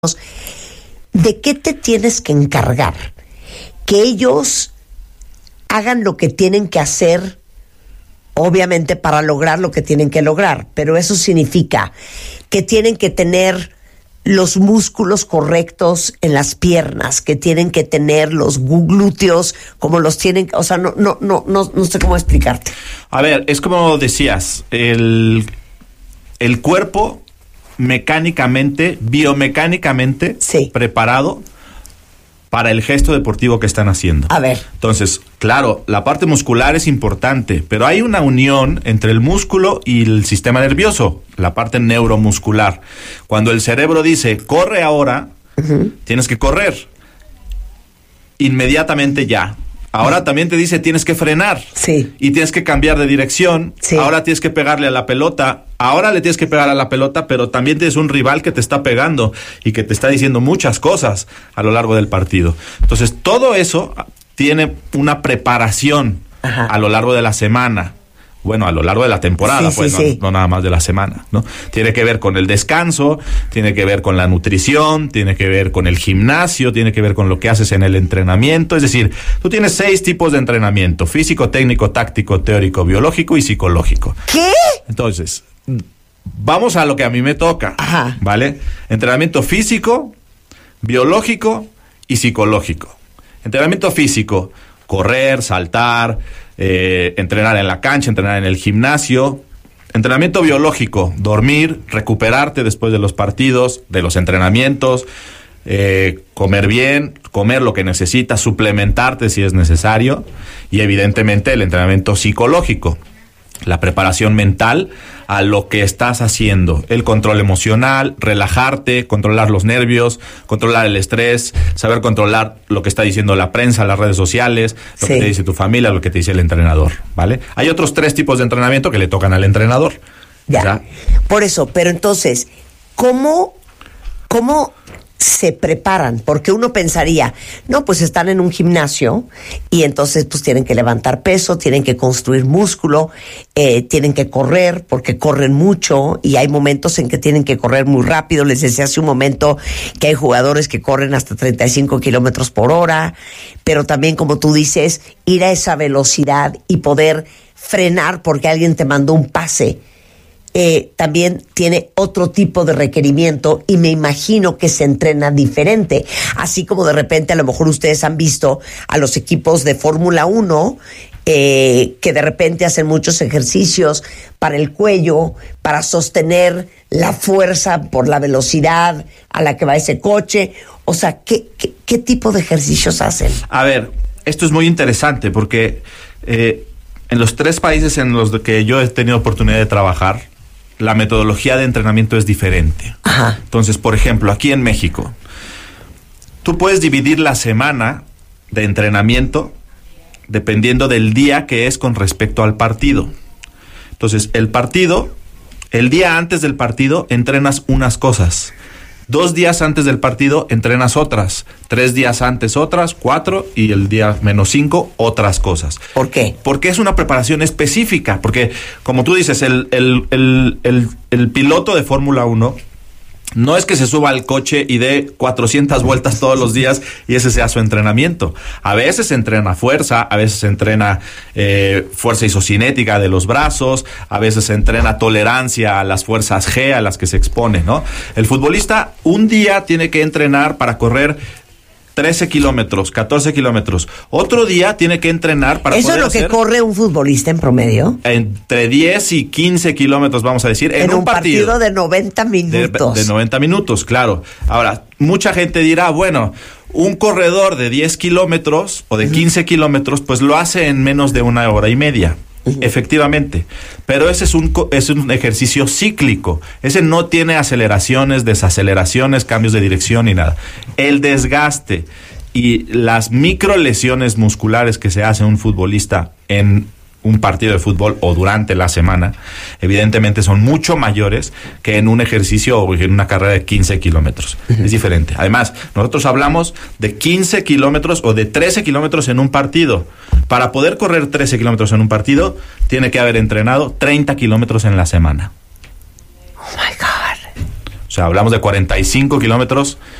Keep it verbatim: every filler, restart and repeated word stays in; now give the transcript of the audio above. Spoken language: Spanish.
¿De qué te tienes que encargar? Que ellos hagan lo que tienen que hacer, obviamente para lograr lo que tienen que lograr, pero eso significa que tienen que tener los músculos correctos en las piernas, que tienen que tener los glúteos como los tienen, o sea, no, no, no, no, no sé cómo explicarte. A ver, es como decías, el, el cuerpo mecánicamente, biomecánicamente sí. preparado para el gesto deportivo que están haciendo. A ver. Entonces, claro, la parte muscular es importante, pero hay una unión entre el músculo y el sistema nervioso, la parte neuromuscular. Cuando el cerebro dice, corre ahora, uh-huh. tienes que correr. Inmediatamente ya. Ahora también te dice, tienes que frenar. Sí. Y tienes que cambiar de dirección. Sí. Ahora tienes que pegarle a la pelota. Ahora le tienes que pegar a la pelota, pero también tienes un rival que te está pegando y que te está diciendo muchas cosas a lo largo del partido. Entonces, todo eso tiene una preparación Ajá. a lo largo de la semana. Bueno, a lo largo de la temporada, sí, pues, sí, no, sí. no nada más de la semana, ¿no? Tiene que ver con el descanso, tiene que ver con la nutrición, tiene que ver con el gimnasio, tiene que ver con lo que haces en el entrenamiento. Es decir, tú tienes seis tipos de entrenamiento: físico, técnico, táctico, teórico, biológico y psicológico. ¿Qué? Entonces, vamos a lo que a mí me toca, Ajá. ¿vale? Entrenamiento físico, biológico y psicológico. Entrenamiento físico: correr, saltar, eh, entrenar en la cancha, entrenar en el gimnasio. Entrenamiento biológico: dormir, recuperarte después de los partidos, de los entrenamientos, eh, comer bien, comer lo que necesitas, suplementarte si es necesario. Y evidentemente el entrenamiento psicológico: la preparación mental a lo que estás haciendo, el control emocional, relajarte, controlar los nervios, controlar el estrés, saber controlar lo que está diciendo la prensa, las redes sociales, lo sí. que te dice tu familia, lo que te dice el entrenador, ¿vale? Hay otros tres tipos de entrenamiento que le tocan al entrenador. Ya, ¿ya? Por eso, pero entonces, ¿cómo, cómo se preparan? Porque uno pensaría, no, pues están en un gimnasio y entonces pues tienen que levantar peso, tienen que construir músculo, eh, tienen que correr porque corren mucho y hay momentos en que tienen que correr muy rápido. Les decía hace un momento que hay jugadores que corren hasta treinta y cinco kilómetros por hora, pero también, como tú dices, ir a esa velocidad y poder frenar porque alguien te mandó un pase. Eh, también tiene otro tipo de requerimiento y me imagino que se entrena diferente, así como de repente a lo mejor ustedes han visto a los equipos de Fórmula uno eh, que de repente hacen muchos ejercicios para el cuello, para sostener la fuerza por la velocidad a la que va ese coche. O sea, ¿qué, qué, qué tipo de ejercicios hacen? A ver, esto es muy interesante porque eh, en los tres países en los que yo he tenido oportunidad de trabajar, la metodología de entrenamiento es diferente. Ajá. Entonces, por ejemplo, aquí en México, tú puedes dividir la semana de entrenamiento dependiendo del día que es con respecto al partido. Entonces, el partido, el día antes del partido, entrenas unas cosas. Dos días antes del partido entrenas otras, tres días antes otras, cuatro, y el día menos cinco otras cosas. ¿Por qué? Porque es una preparación específica, porque como tú dices, el, el, el, el, el piloto de Fórmula uno no es que se suba al coche y dé cuatrocientas vueltas todos los días y ese sea su entrenamiento. A veces se entrena fuerza, a veces se entrena eh, fuerza isocinética de los brazos, a veces se entrena tolerancia a las fuerzas G a las que se expone, ¿no? El futbolista un día tiene que entrenar para correr trece kilómetros, catorce kilómetros. Otro día tiene que entrenar para ¿Eso poder es lo que hacer corre un futbolista en promedio? Entre diez y quince kilómetros, vamos a decir, en, en un, un partido. partido de noventa minutos. De, de noventa minutos, claro. Ahora, mucha gente dirá, bueno, un corredor de diez kilómetros o de quince uh-huh. kilómetros, pues lo hace en menos de una hora y media. Uh-huh. Efectivamente, pero ese es un es un ejercicio cíclico. Ese no tiene aceleraciones, desaceleraciones, cambios de dirección ni nada. El desgaste y las micro lesiones musculares que se hace un futbolista en un partido de fútbol o durante la semana, evidentemente son mucho mayores que en un ejercicio o en una carrera de quince kilómetros. Uh-huh. Es diferente. Además, nosotros hablamos de quince kilómetros o de trece kilómetros en un partido. Para poder correr trece kilómetros en un partido, tiene que haber entrenado treinta kilómetros en la semana. Oh my God. O sea, hablamos de cuarenta y cinco kilómetros